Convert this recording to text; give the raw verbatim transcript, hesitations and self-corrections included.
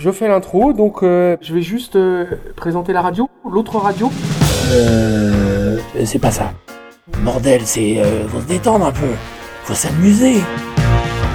Je fais l'intro, donc euh, je vais juste euh, présenter la radio, l'autre radio. Euh... C'est pas ça. Bordel, c'est... Euh, faut se détendre un peu. Faut s'amuser.